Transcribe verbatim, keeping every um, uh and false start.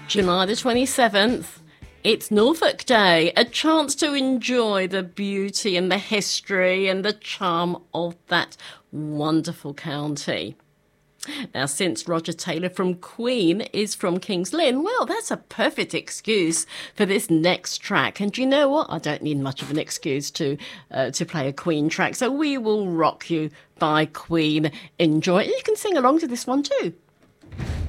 July the twenty-seventh. It's Norfolk Day, a chance to enjoy the beauty and the history and the charm of that wonderful county. Now, since Roger Taylor from Queen is from King's Lynn, well, that's a perfect excuse for this next track. And do you know what? I don't need much of an excuse to uh, to play a Queen track. So we will rock you by Queen. Enjoy it. You can sing along to this one too.